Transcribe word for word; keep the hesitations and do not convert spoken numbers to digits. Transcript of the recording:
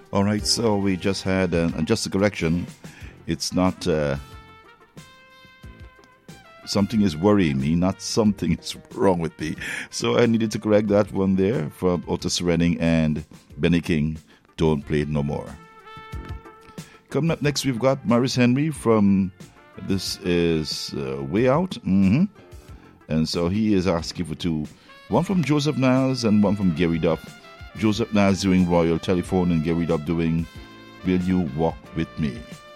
All right, so we just had, uh, and just a correction, it's not uh, something is worrying me, not something is wrong with me. So I needed to correct that one there from Otis Redding and Benny King, Don't Play It No More. Coming up next, we've got Maurice Henry from, this is uh, Way Out. Mm-hmm. And so he is asking for two, one from Joseph Niles and one from Gary Duff. Joseph Niles doing Royal Telephone and Gary Duff doing Will You Walk With Me.